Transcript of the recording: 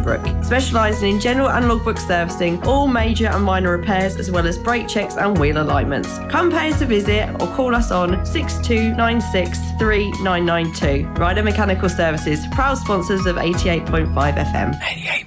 Ladbroke, specialising in general and logbook servicing, all major and minor repairs, as well as brake checks and wheel alignments. Come pay us a visit or call us on 6296 3992. Ryder Mechanical Services, proud sponsors of 88.5 FM. 88.